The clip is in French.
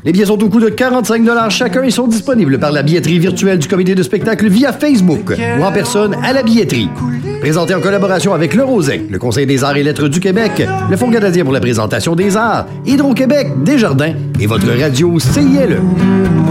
Les billets sont au coût de 45 $ chacun et sont disponibles par la billetterie virtuelle du comité de spectacle via Facebook ou en personne à la billetterie. Présenté en collaboration avec le Rosec, le Conseil des arts et lettres du Québec, le Fonds canadien pour la présentation des arts, Hydro-Québec, Desjardins et votre radio CILE.